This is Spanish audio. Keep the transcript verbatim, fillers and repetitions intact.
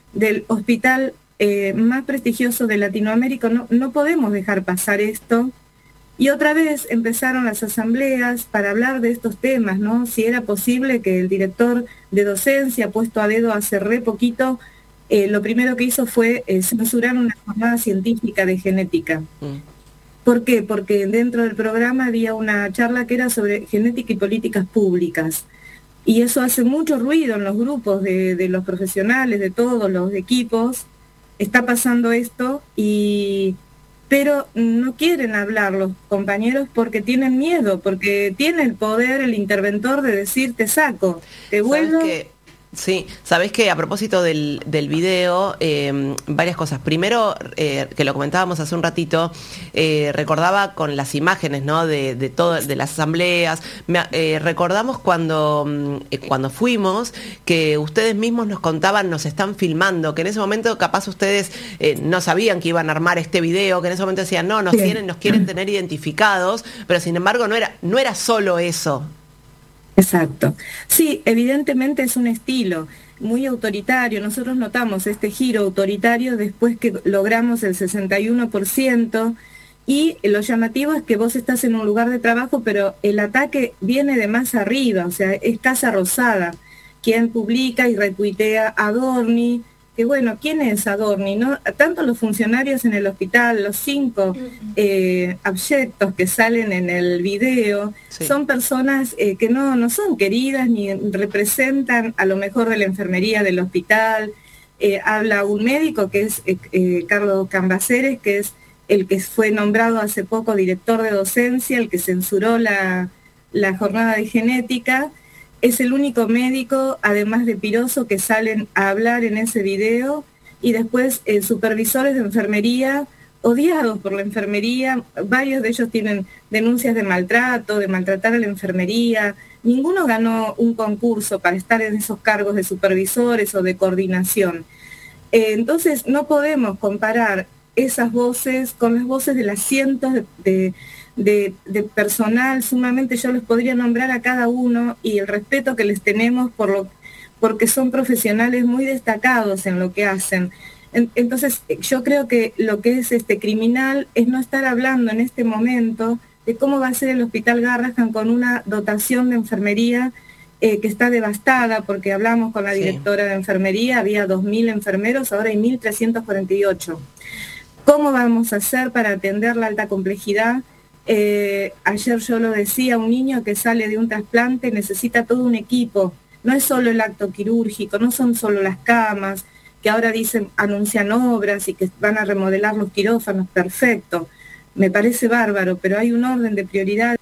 del hospital eh, más prestigioso de Latinoamérica. No, no podemos dejar pasar esto. Y otra vez empezaron las asambleas para hablar de estos temas, ¿no? Si era posible que el director de docencia, puesto a dedo hace re poquito, eh, lo primero que hizo fue eh, censurar una jornada científica de genética. Mm. ¿Por qué? Porque dentro del programa había una charla que era sobre genética y políticas públicas. Y eso hace mucho ruido en los grupos de, de los profesionales, de todos los equipos. Está pasando esto y... pero no quieren hablar los compañeros porque tienen miedo, porque tiene el poder el interventor de decir te saco, te vuelvo... ¿Sabes qué? Sí, sabés que a propósito del, del video, eh, varias cosas. Primero, eh, que lo comentábamos hace un ratito, eh, recordaba con las imágenes, ¿no? De, de todo, de las asambleas. Me, eh, recordamos cuando, eh, cuando fuimos que ustedes mismos nos contaban, nos están filmando, que en ese momento capaz ustedes eh, no sabían que iban a armar este video, que en ese momento decían, no, nos, sí. tienen, nos quieren tener identificados, pero sin embargo no era, no era solo eso. Exacto. Sí, evidentemente es un estilo muy autoritario. Nosotros notamos este giro autoritario después que logramos el sesenta y uno por ciento y lo llamativo es que vos estás en un lugar de trabajo, pero el ataque viene de más arriba, o sea, es Casa Rosada, quien publica y retuitea a Adorni. Que bueno, ¿quién es Adorni? ¿No? Tanto los funcionarios en el hospital, los cinco eh, abyectos que salen en el video, sí. son personas eh, que no, no son queridas ni representan a lo mejor de la enfermería del hospital. Eh, habla un médico que es eh, eh, Carlos Cambaceres, que es el que fue nombrado hace poco director de docencia, el que censuró la, la jornada de genética. Es el único médico, además de Piroso, que salen a hablar en ese video, y después eh, supervisores de enfermería, odiados por la enfermería, varios de ellos tienen denuncias de maltrato, de maltratar a la enfermería, ninguno ganó un concurso para estar en esos cargos de supervisores o de coordinación. Eh, entonces no podemos comparar esas voces con las voces de las cientos de... de De, de personal sumamente, yo les podría nombrar a cada uno y el respeto que les tenemos por lo, porque son profesionales muy destacados en lo que hacen. En, entonces yo creo que lo que es este criminal es no estar hablando en este momento de cómo va a ser el Hospital Garrahan con una dotación de enfermería eh, que está devastada, porque hablamos con la directora sí. de enfermería, había dos mil enfermeros, ahora hay mil trescientos cuarenta y ocho. ¿Cómo vamos a hacer para atender la alta complejidad? Eh, ayer yo lo decía, un niño que sale de un trasplante necesita todo un equipo, no es solo el acto quirúrgico, no son solo las camas, que ahora dicen, anuncian obras y que van a remodelar los quirófanos, perfecto, me parece bárbaro, pero hay un orden de prioridades.